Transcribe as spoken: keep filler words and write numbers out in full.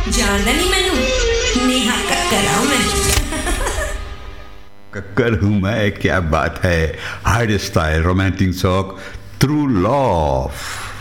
जानदा नहीं मैनू नेहा कक्कर हूं मैं। कक्कर हूं मैं, क्या बात है। Hard style romantic song through love.